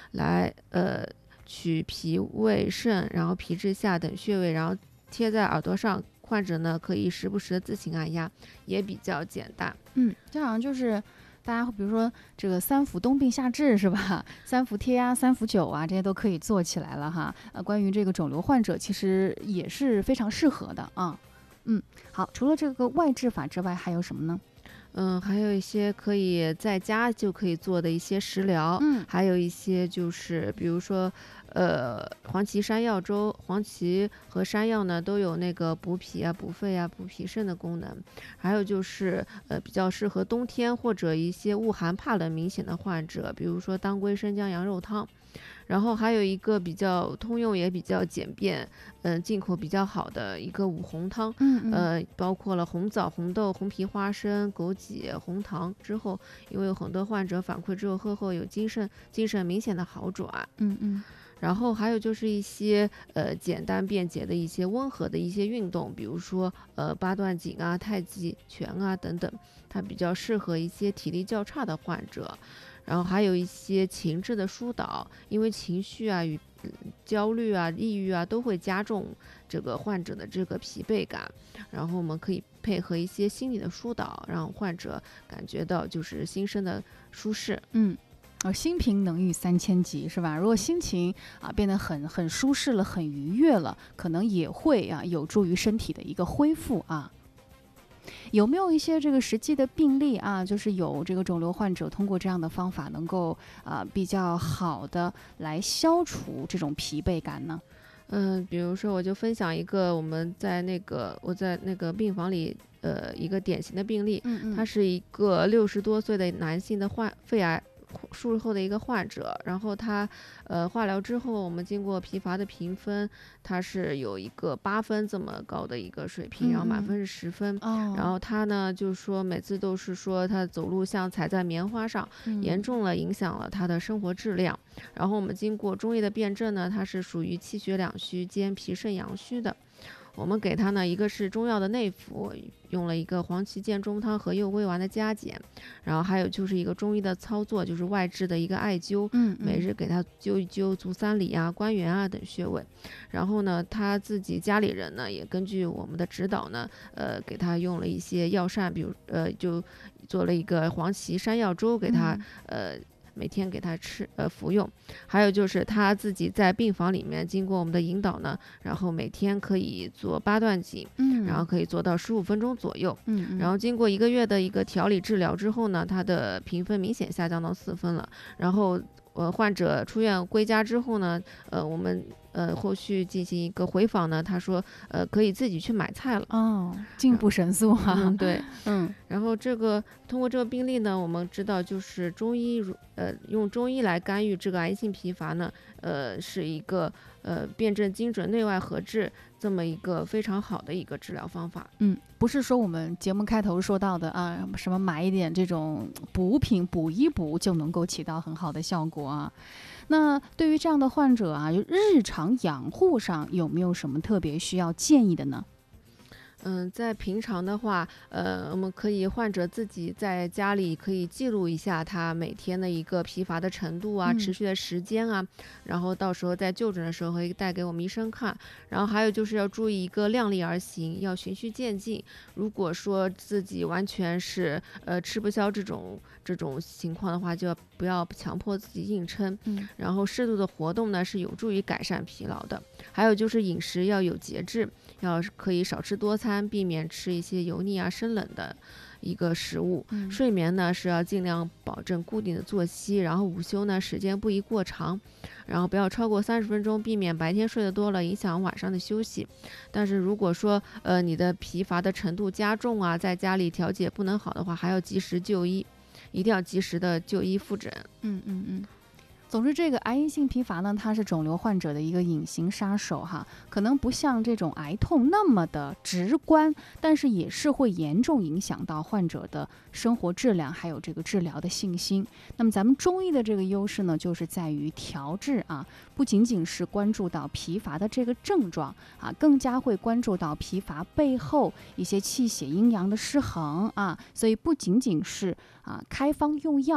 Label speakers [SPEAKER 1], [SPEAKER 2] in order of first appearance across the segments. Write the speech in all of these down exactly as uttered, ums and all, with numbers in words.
[SPEAKER 1] 来呃取脾胃肾，然后皮质下等穴位，然后贴在耳朵上，患者呢可以时不时的自行按压，也比较简单。
[SPEAKER 2] 嗯，这好像就是大家比如说这个三伏冬病夏治是吧？三伏贴压、三伏灸啊，这些都可以做起来了哈。呃，关于这个肿瘤患者，其实也是非常适合的啊。嗯，好，除了这个外治法之外，还有什么呢？
[SPEAKER 1] 嗯，还有一些可以在家就可以做的一些食疗，
[SPEAKER 2] 嗯
[SPEAKER 1] 还有一些就是比如说，呃，黄芪山药粥，黄芪和山药呢都有那个补脾啊、补肺啊、补脾肾的功能。还有就是呃，比较适合冬天或者一些恶寒怕冷明显的患者，比如说当归生姜羊肉汤。然后还有一个比较通用也比较简便，嗯、呃，进口比较好的一个五红汤，
[SPEAKER 2] 嗯嗯
[SPEAKER 1] 呃，包括了红枣、红豆、红皮花生、枸杞、红糖之后，因为有很多患者反馈之后喝后有精神精神明显的好转。
[SPEAKER 2] 嗯嗯
[SPEAKER 1] 然后还有就是一些呃简单便捷的一些温和的一些运动，比如说呃八段锦啊、太极拳啊等等，它比较适合一些体力较差的患者。然后还有一些情志的疏导，因为情绪啊与嗯焦虑啊、抑郁啊都会加重这个患者的这个疲惫感。然后我们可以配合一些心理的疏导，让患者感觉到就是心身的舒适。
[SPEAKER 2] 嗯。呃，心平能御三千疾是吧？如果心情啊变得很很舒适了，很愉悦了，可能也会啊有助于身体的一个恢复啊。有没有一些这个实际的病例啊，就是有这个肿瘤患者通过这样的方法，能够啊比较好的来消除这种疲惫感呢？
[SPEAKER 1] 嗯，比如说我就分享一个我们在那个我在那个病房里，呃，一个典型的病例，
[SPEAKER 2] 嗯嗯
[SPEAKER 1] 他是一个六十多岁的男性的患肺癌术后的一个患者，然后他呃化疗之后，我们经过疲乏的评分，他是有一个八分这么高的一个水平，
[SPEAKER 2] 嗯嗯
[SPEAKER 1] 然后满分是十分，然
[SPEAKER 2] 哦
[SPEAKER 1] 后他呢就说每次都是说他走路像踩在棉花上，严
[SPEAKER 2] 嗯
[SPEAKER 1] 重了影响了他的生活质量。然后我们经过中医的辩证呢，它是属于气血两虚兼脾肾阳虚的。我们给他呢，一个是中药的内服，用了一个黄芪健中汤和右归丸的加减，然后还有就是一个中医的操作，就是外治的一个艾灸，
[SPEAKER 2] 嗯嗯
[SPEAKER 1] 每日给他灸一灸足三里啊、关元啊等穴位。然后呢，他自己家里人呢，也根据我们的指导呢，呃，给他用了一些药膳，比如呃，就做了一个黄芪山药粥给他，
[SPEAKER 2] 嗯
[SPEAKER 1] 呃。每天给他吃呃服用，还有就是他自己在病房里面经过我们的引导呢，然后每天可以做八段锦，
[SPEAKER 2] 嗯
[SPEAKER 1] 然后可以做到十五分钟左右，
[SPEAKER 2] 嗯嗯
[SPEAKER 1] 然后经过一个月的一个调理治疗之后呢，他的评分明显下降到四分了。然后呃，患者出院归家之后呢，呃，我们呃后续进行一个回访呢，他说呃可以自己去买菜了。
[SPEAKER 2] 哦，进步神速哈、
[SPEAKER 1] 嗯，对。
[SPEAKER 2] 嗯
[SPEAKER 1] 然后这个通过这个病例呢，我们知道就是中医如呃用中医来干预这个癌性疲乏呢，呃是一个呃辩证精准、内外合治这么一个非常好的一个治疗方法。
[SPEAKER 2] 嗯，不是说我们节目开头说到的啊，什么买一点这种补品补一补就能够起到很好的效果啊。那对于这样的患者啊，就日常养护上有没有什么特别需要建议的呢？
[SPEAKER 1] 嗯，在平常的话，呃，我们可以患者自己在家里可以记录一下他每天的一个疲乏的程度啊，
[SPEAKER 2] 嗯
[SPEAKER 1] 持续的时间啊，然后到时候在就诊的时候会带给我们医生看。然后还有就是要注意一个量力而行，要循序渐进。如果说自己完全是呃吃不消这种这种情况的话，就要不要强迫自己硬撑。
[SPEAKER 2] 嗯
[SPEAKER 1] 然后适度的活动呢是有助于改善疲劳的。还有就是饮食要有节制，要可以少吃多餐，避免吃一些油腻啊、生冷的一个食物。
[SPEAKER 2] 嗯
[SPEAKER 1] 睡眠呢是要尽量保证固定的作息，然后午休呢时间不宜过长，然后不要超过三十分钟，避免白天睡得多了影响晚上的休息。但是如果说呃你的疲乏的程度加重啊，在家里调节不能好的话，还要及时就医，一定要及时的就医复诊。
[SPEAKER 2] 嗯嗯嗯。总之，这个癌因性疲乏呢，它是肿瘤患者的一个隐形杀手哈，可能不像这种癌痛那么的直观，但是也是会严重影响到患者的生活质量，还有这个治疗的信心。那么咱们中医的这个优势呢，就是在于调治啊，不仅仅是关注到疲乏的这个症状啊，更加会关注到疲乏背后一些气血阴阳的失衡啊，所以不仅仅是啊开方用药，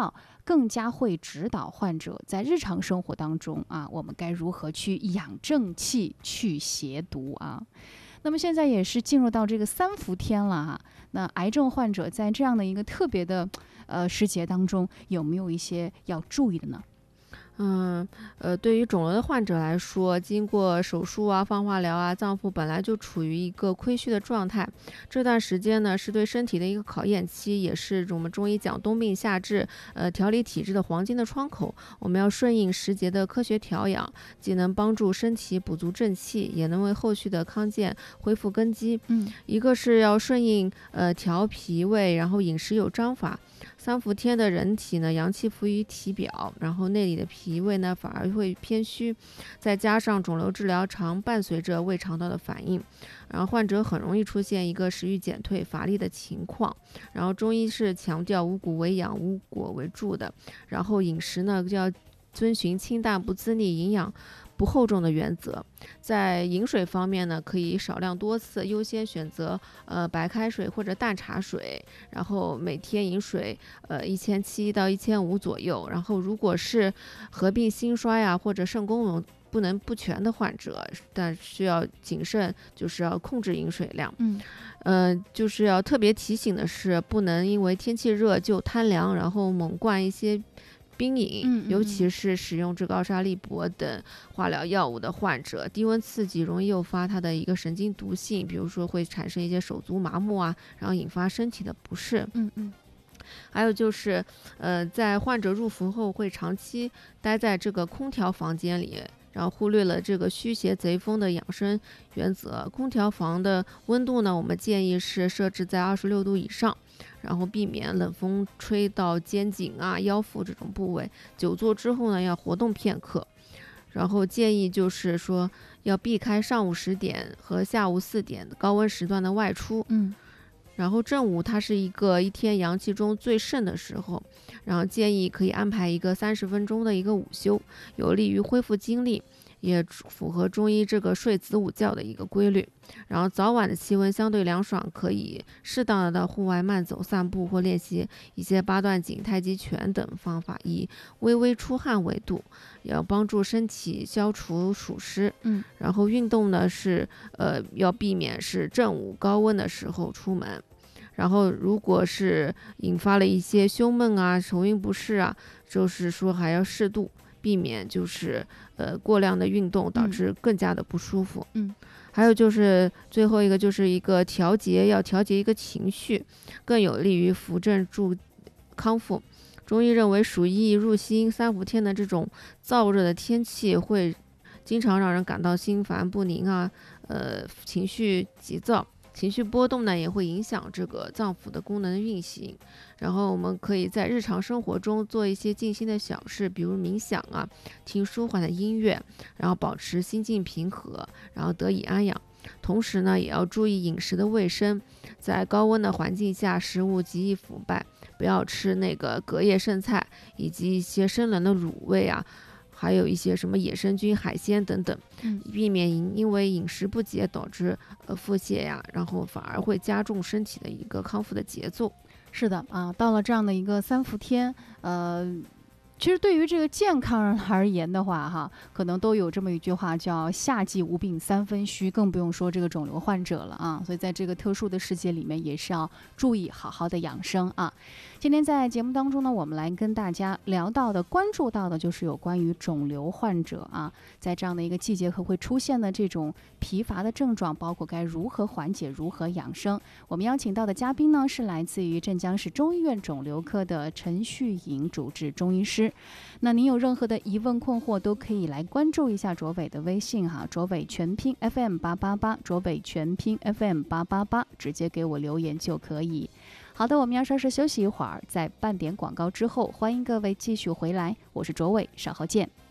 [SPEAKER 2] 更加会指导患者在日常生活当中啊，我们该如何去养正气、去邪毒啊。那么现在也是进入到这个三伏天了哈，那癌症患者在这样的一个特别的呃时节当中，有没有一些要注意的呢？
[SPEAKER 1] 嗯，呃，对于肿瘤的患者来说，经过手术啊、放化疗啊，脏腑本来就处于一个亏虚的状态。这段时间呢，是对身体的一个考验期，也是我们中医讲冬病夏治，呃，调理体质的黄金的窗口。我们要顺应时节的科学调养，既能帮助身体补足正气，也能为后续的康健恢复根基。
[SPEAKER 2] 嗯，
[SPEAKER 1] 一个是要顺应呃调脾胃，然后饮食有章法。三伏天的人体呢，阳气浮于体表，然后内里的脾胃呢反而会偏虚，再加上肿瘤治疗常伴随着胃肠道的反应，然后患者很容易出现一个食欲减退、乏力的情况。然后中医是强调五谷为养、五果为助的，然后饮食呢就要遵循清淡不滋腻、营养不厚重的原则。在饮水方面呢，可以少量多次，优先选择呃白开水或者淡茶水，然后每天饮水呃一千七到一千五左右。然后如果是合并心衰啊或者肾功能不能不全的患者，但需要谨慎，就是要控制饮水量。
[SPEAKER 2] 嗯，
[SPEAKER 1] 呃，就是要特别提醒的是，不能因为天气热就贪凉，然后猛灌一些冰饮，
[SPEAKER 2] 嗯嗯嗯
[SPEAKER 1] 尤其是使用这个奥沙利铂等化疗药物的患者，低温刺激容易诱发它的一个神经毒性，比如说会产生一些手足麻木啊，然后引发身体的不适。
[SPEAKER 2] 嗯嗯
[SPEAKER 1] 还有就是，呃，在患者入伏后会长期待在这个空调房间里，然后忽略了这个驱邪贼风的养生原则。空调房的温度呢，我们建议是设置在二十六度以上，然后避免冷风吹到肩颈啊、腰腹这种部位。久坐之后呢，要活动片刻。然后建议就是说，要避开上午十点和下午四点高温时段的外出。
[SPEAKER 2] 嗯
[SPEAKER 1] 然后正午它是一个一天阳气中最盛的时候，然后建议可以安排一个三十分钟的一个午休，有利于恢复精力，也符合中医这个睡子午觉的一个规律。然后早晚的气温相对凉爽，可以适当的到户外慢走、散步或练习一些八段锦、太极拳等方法，以微微出汗为度，也要帮助身体消除暑湿。
[SPEAKER 2] 嗯，
[SPEAKER 1] 然后运动呢是呃要避免是正午高温的时候出门。然后如果是引发了一些胸闷啊、头晕不适啊，就是说还要适度避免，就是呃过量的运动导致更加的不舒服。
[SPEAKER 2] 嗯，
[SPEAKER 1] 还有就是最后一个就是一个调节，要调节一个情绪，更有利于扶正助康复。中医认为暑意入心，三伏天的这种燥热的天气会经常让人感到心烦不宁啊，呃情绪急躁。情绪波动呢，也会影响这个脏腑的功能运行。然后我们可以在日常生活中做一些静心的小事，比如冥想啊，听舒缓的音乐，然后保持心境平和，然后得以安养。同时呢，也要注意饮食的卫生，在高温的环境下，食物极易腐败，不要吃那个隔夜剩菜，以及一些生冷的卤味啊。还有一些什么野生菌、海鲜等等，避免因因为饮食不节导致呃腹泻呀，然后反而会加重身体的一个康复的节奏。
[SPEAKER 2] 是的啊，到了这样的一个三伏天，呃。其实对于这个健康人而言的话，哈，可能都有这么一句话叫“夏季无病三分虚”，更不用说这个肿瘤患者了啊。所以在这个特殊的世界里面，也是要注意好好的养生啊。今天在节目当中呢，我们来跟大家聊到的、关注到的，就是有关于肿瘤患者啊，在这样的一个季节可会出现的这种疲乏的症状，包括该如何缓解、如何养生。我们邀请到的嘉宾呢，是来自于镇江市中医院肿瘤科的陈旭颖主治中医师。那您有任何的疑问困惑，都可以来关注一下卓伟的微信哈，卓伟全拼 F M 八八八，卓伟全拼 F M 八八八，直接给我留言就可以。好的，我们要稍事休息一会儿，在半点广告之后，欢迎各位继续回来，我是卓伟，稍后见。